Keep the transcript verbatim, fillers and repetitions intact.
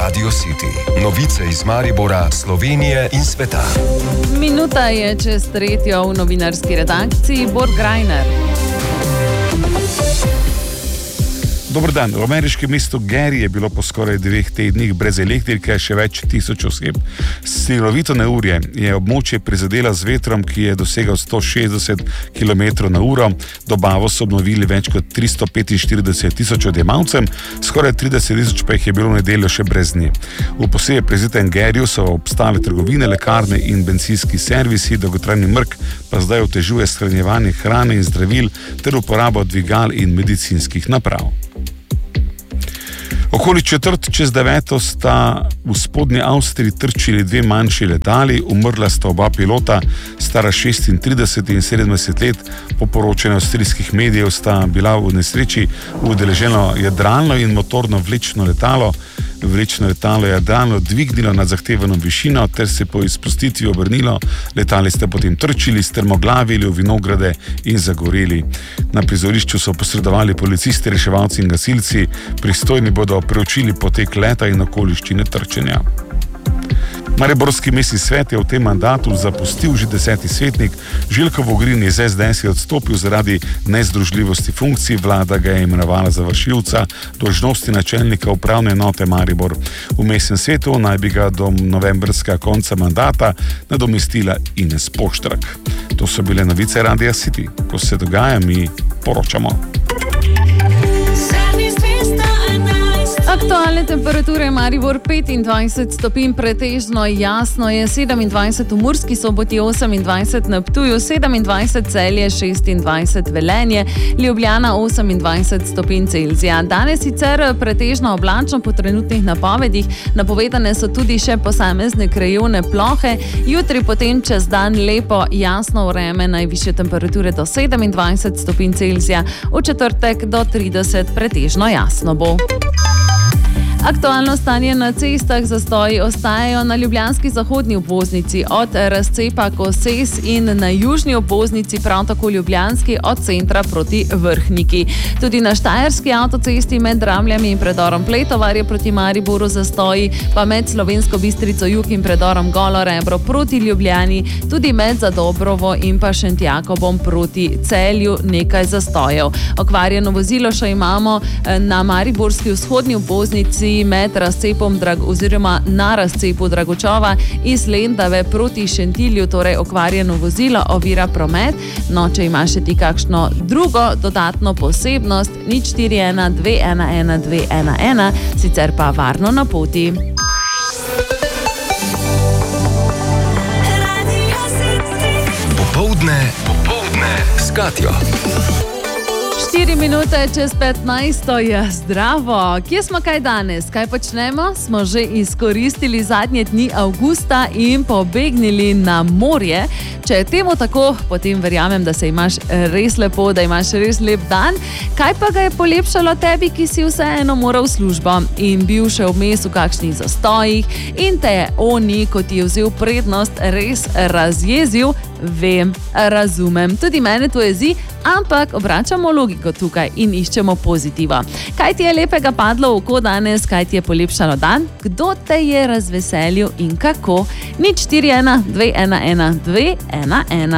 Radio City. Novice iz Maribora, Slovenije in sveta. Minuta je čez tretjo v novinarski redakciji. Borg Greiner. Dober dan. V ameriškem mestu Gary je bilo po skoraj dveh tednih brez elektrike še več tisoč oseb. Silovito neurje je območje prizadela z vetrom, ki je dosegal sto šestdeset kilometrov na uro. Dobavo so obnovili več kot tristo petinštirideset tisoč odjemalcem, skoraj trideset tisoč pa jih je bilo v nedeljo še brez nje. V posebej prezitem Garyju so obstale trgovine, lekarne in bencinski servisi, dolgotrajni mrk pa zdaj otežuje shranjevanje hrane in zdravil ter uporabo dvigal in medicinskih naprav. Okoli četrt čez deveto sta v spodnji Avstriji trčili dve manjši letali, umrla sta oba pilota, stara šestintrideset in sedemdeset let. Po poročanju avstrijskih medijev sta bila v nesreči udeleženo jadralno in motorno vlečno letalo. Vlečno letalo je jadralno dvignilo nad zahtevano višino ter se po izpustitvi obrnilo. Letali sta potem trčili, strmoglavili v vinograde in zagoreli. Na prizorišču so posredovali policisti, reševalci in gasilci. Pristojni bodo preučili potek leta in okoliščine trčenja. Mariborski mestni svet je v tem mandatu zapustil že deseti svetnik. Željko Vogrin iz es de es je odstopil zaradi nezdružljivosti funkcij, vlada ga je imenovala za vršilca dolžnosti načelnika upravne enote Maribor. V mestnem svetu naj bi ga do novembrskega konca mandata nadomestila Ines Poštrak. To so bile novice Radia City. Ko se dogaja, mi poročamo. Aktualne temperature Maribor petindvajset stopinj, pretežno jasno je, sedemindvajset v Murski Soboti, osemindvajset na Ptuju, sedemindvajset Celje, šestindvajset Velenje, Ljubljana osemindvajset stopinj Celzija. Danes sicer pretežno oblačno po trenutnih napovedih, napovedane so tudi še posamezne krajevne plohe. Jutri potem čez dan lepo jasno vreme, najvišje temperature do sedemindvajset stopinj Celzija, v četrtek do trideset pretežno jasno bo. Aktualno stanje na cestah, zastoji ostajajo na ljubljanski zahodni obvoznici od razcepa Koses in na južni obvoznici, prav tako ljubljanski od centra proti Vrhniki. Tudi na štajerski avtocesti med Dramljami in predorom Pletovarje proti Mariboru zastoji, pa med Slovensko Bistrico jug in predorom Golo Rebro proti Ljubljani, tudi med Zadobrovo in pa Šentjakobom proti Celju nekaj zastojev. Okvarjeno vozilo še imamo na mariborski vzhodni obvoznici med razcepom Drag oziroma na razcepu Dragočova iz Lendave proti Šentilju, torej okvarjeno vozilo ovira promet. No, če imaš še ti kakšno drugo dodatno posebnost, nič štiri ena dve ena ena dve ena ena, sicer pa varno na poti. Popoldne, popoldne s Katjo. Štiri minute čez petnajsto je zdravo. Kje smo kaj danes? Kaj počnemo? Smo že izkoristili zadnje dni avgusta in pobegnili na morje. Če je temu tako, potem verjamem, da se imaš res lepo, da imaš res lep dan. Kaj pa ga je polepšalo tebi, ki si vseeno moral v službo in bil še vmes v kakšnih zastojih in te je oni, ko ti je vzel prednost, res razjezil? Vem, razumem. Tudi mene to jezi, ampak obračamo logiko tukaj in iščemo pozitiva. Kaj ti je lepega padlo v oko danes, kaj ti je polepšalo dan, kdo te je razveselil in kako? nič štiri ena dve ena ena dve ena ena.